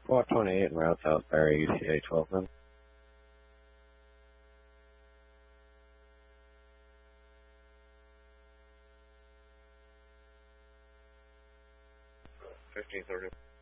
428 en route South Barry, UCA 12 then. 1530.